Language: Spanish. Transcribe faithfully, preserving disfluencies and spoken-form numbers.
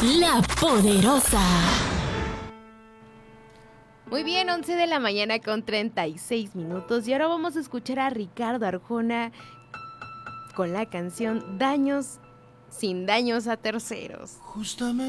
La Poderosa. Muy bien, once de la mañana con treinta y seis minutos y ahora vamos a escuchar a Ricardo Arjona con la canción Daños sin daños a terceros. Justamente.